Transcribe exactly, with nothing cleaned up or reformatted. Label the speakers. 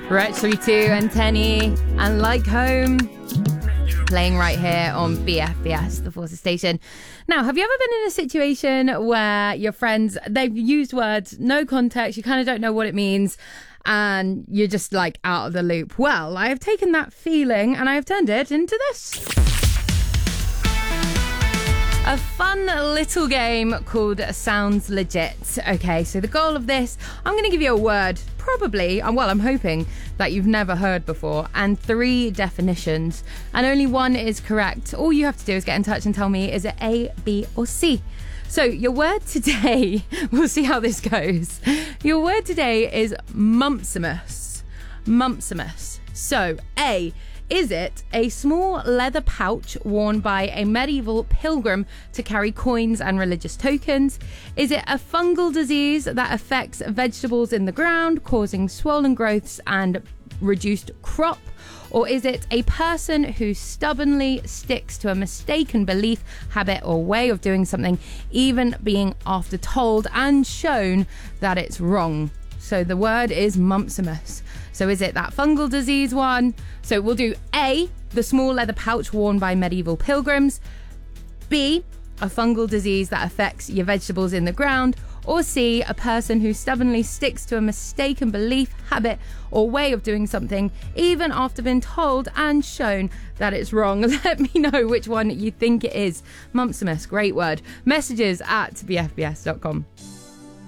Speaker 1: Wretch thirty-two and Tenny and Like Home playing right here on B F B S, the Forces Station. Now, have you ever been in a situation where your friends, they've used words, no context, you kind of don't know what it means, and you're just like out of the loop? Well, I have taken that feeling and I have turned it into this. A fun little game called Sounds Legit. Okay, so the goal of this, I'm going to give you a word, probably, well, I'm hoping that you've never heard before, and three definitions, and only one is correct. All you have to do is get in touch and tell me, is it A, B, or C? So your word today, we'll see how this goes. Your word today is Mumpsimus. Mumpsimus. So, A, is it a small leather pouch worn by a medieval pilgrim to carry coins and religious tokens? Is it a fungal disease that affects vegetables in the ground, causing swollen growths and reduced crop? Or is it a person who stubbornly sticks to a mistaken belief, habit, or way of doing something, even being after told and shown that it's wrong? So the word is Mumpsimus. So is it that fungal disease one? So we'll do A, the small leather pouch worn by medieval pilgrims. B, a fungal disease that affects your vegetables in the ground. Or C, a person who stubbornly sticks to a mistaken belief, habit, or way of doing something, even after being told and shown that it's wrong. Let me know which one you think it is. Mumpsimus, great word. Messages at b f b s dot com.